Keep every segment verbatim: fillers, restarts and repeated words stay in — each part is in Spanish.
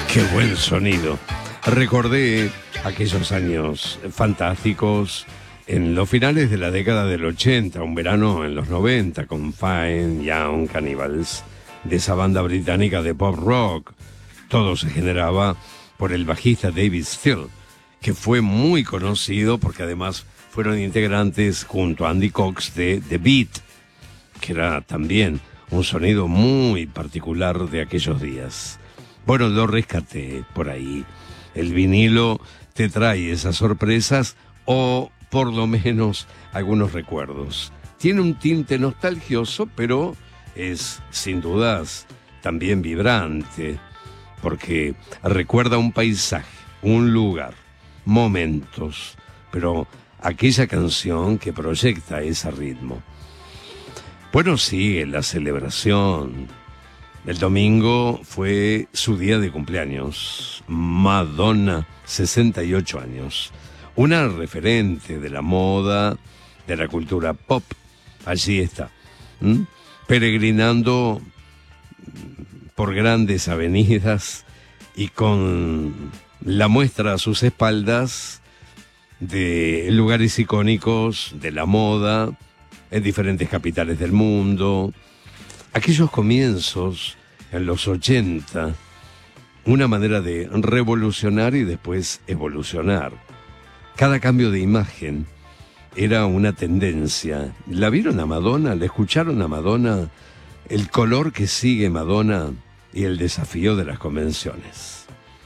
Qué buen sonido. Recordé aquellos años fantásticos en los finales de la década del ochenta, un verano en los noventa, con Fine, Young, Cannibals, de esa banda británica de pop rock. Todo se generaba por el bajista David Steele, que fue muy conocido porque además fueron integrantes junto a Andy Cox de The Beat, que era también un sonido muy particular de aquellos días. Bueno, lo rescaté por ahí. El vinilo te trae esas sorpresas o por lo menos algunos recuerdos. Tiene un tinte nostalgioso, pero es sin dudas también vibrante, porque recuerda un paisaje, un lugar, momentos, pero aquella canción que proyecta ese ritmo. Bueno, sigue la celebración. El domingo fue su día de cumpleaños. Madonna, sesenta y ocho años. Una referente de la moda, de la cultura pop. Allí está, ¿Mm? peregrinando por grandes avenidas y con la muestra a sus espaldas de lugares icónicos de la moda en diferentes capitales del mundo. Aquellos comienzos en los ochenta, una manera de revolucionar y después evolucionar. Cada cambio de imagen era una tendencia. ¿La vieron a Madonna? ¿La escucharon a Madonna? El color que sigue Madonna y el desafío de las convenciones.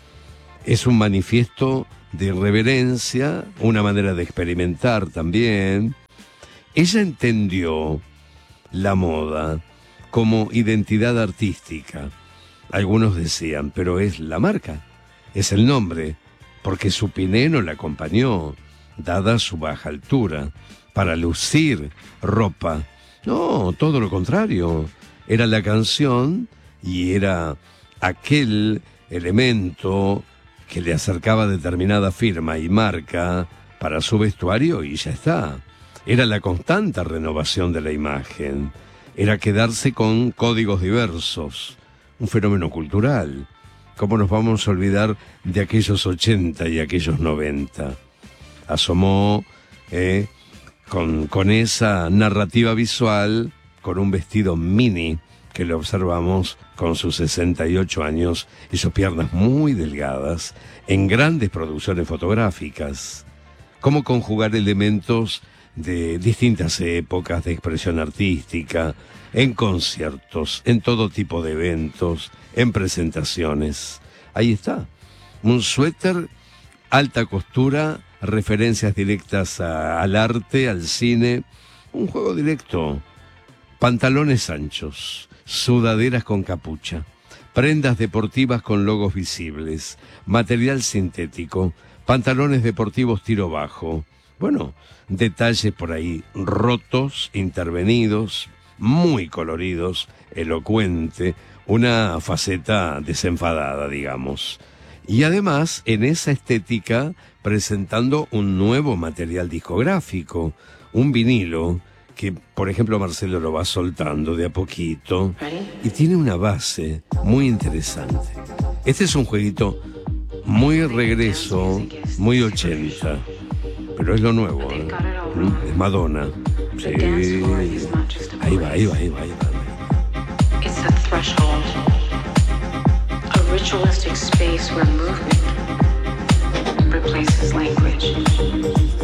Es un manifiesto de irreverencia, una manera de experimentar también. Ella entendió la moda como identidad artística. Algunos decían, pero es la marca, es el nombre, porque su pineno la acompañó, dada su baja altura, para lucir ropa. No, todo lo contrario. Era la canción y era aquel elemento que le acercaba determinada firma y marca para su vestuario y ya está. Era la constante renovación de la imagen. Era quedarse con códigos diversos, un fenómeno cultural. ¿Cómo nos vamos a olvidar de aquellos ochenta y aquellos noventa? Asomó eh, con, con esa narrativa visual, con un vestido mini que lo observamos con sus sesenta y ocho años y sus piernas muy delgadas, en grandes producciones fotográficas. Cómo conjugar elementos de distintas épocas de expresión artística, en conciertos, en todo tipo de eventos, en presentaciones. Ahí está, un suéter, alta costura, referencias directas a, al arte, al cine, un juego directo, pantalones anchos, sudaderas con capucha, prendas deportivas con logos visibles, material sintético, pantalones deportivos tiro bajo. Bueno, detalles por ahí rotos, intervenidos, muy coloridos, elocuente, una faceta desenfadada, digamos. Y además, en esa estética, presentando un nuevo material discográfico, un vinilo, que por ejemplo Marcelo lo va soltando de a poquito, y tiene una base muy interesante. Este es un jueguito muy regreso, muy ochenta. Pero es lo nuevo, ¿eh? ¿Mm? Es Madonna. Sí. Ahí va, ahí va, ahí va, ahí va. It's a threshold, a ritualistic space where movement replaces language.